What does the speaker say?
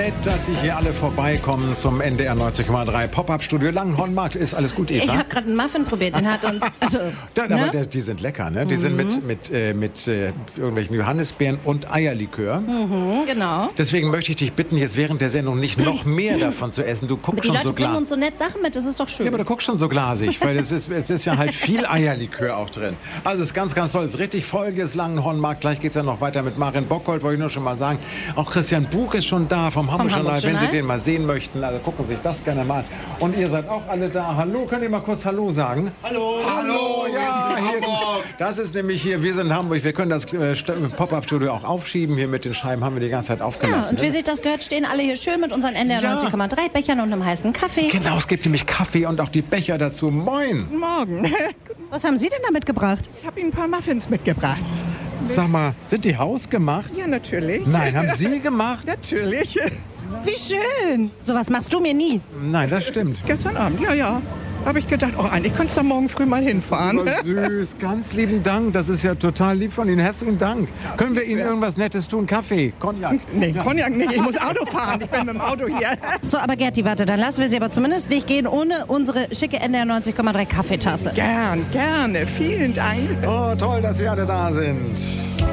nett, dass Sie hier alle vorbeikommen zum NDR 90,3 Pop-Up-Studio Langenhornmarkt. Ist alles gut, Eva? Ich habe gerade einen Muffin probiert, den hat uns... Also, aber die sind lecker, ne? Die sind mit irgendwelchen Johannisbeeren und Eierlikör. Genau. Deswegen möchte ich dich bitten, jetzt während der Sendung nicht noch mehr davon zu essen. Du guckst schon so Die Leute bringen uns so nett Sachen mit, das ist doch schön. Ja, aber du guckst schon so glasig, weil es ist ja halt viel Eierlikör auch drin. Also es ist ganz, ganz toll. Es ist richtig volles Langenhornmarkt. Gleich geht es ja noch weiter mit Marin Bockhold, wollte ich nur schon mal sagen. Auch Christian Buch ist schon da vom Hamburg-Journal, wenn Sie den mal sehen möchten. Also gucken Sie sich das gerne mal an. Und ihr seid auch alle da. Hallo, könnt ihr mal kurz Hallo sagen? Hallo! Hallo! Ja, hier, das ist nämlich hier, wir sind in Hamburg. Wir können das Pop-Up-Studio auch aufschieben. Hier mit den Scheiben haben wir die ganze Zeit aufgelassen. Ja, und wie sich das gehört, stehen alle hier schön mit unseren NDR 90,3 Bechern und einem heißen Kaffee. Genau, es gibt nämlich Kaffee und auch die Becher dazu. Moin! Guten Morgen. Was haben Sie denn da mitgebracht? Ich habe Ihnen ein paar Muffins mitgebracht. Sag mal, sind die hausgemacht? Ja, natürlich. Nein, haben Sie gemacht? Natürlich. Wie schön. Sowas machst du mir nie. Nein, das stimmt. Gestern Abend, ja. Habe ich gedacht, oh, eigentlich könntest du morgen früh mal hinfahren. Das ist aber süß. Ganz lieben Dank. Das ist ja total lieb von Ihnen. Herzlichen Dank. Können wir Ihnen irgendwas Nettes tun? Kaffee? Cognac? Nee, Cognac nicht. Ich muss Auto fahren. Ich bin mit dem Auto hier. So, aber Gerti, warte, dann lassen wir Sie aber zumindest nicht gehen ohne unsere schicke NDR 90,3 Kaffeetasse. Gerne. Vielen Dank. Oh, toll, dass Sie alle da sind.